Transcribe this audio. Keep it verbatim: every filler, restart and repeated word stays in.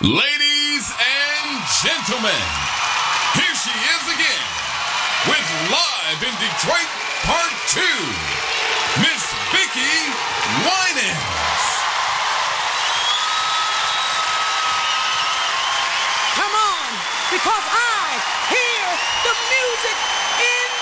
Ladies and gentlemen, here she is again with Live in Detroit Part two, Miss Vicki Winans. Come on, because I hear the music in